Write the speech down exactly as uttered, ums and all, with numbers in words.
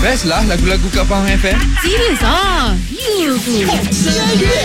Best lah lagu-lagu kat Faham F M. Serius ah? Ya ke?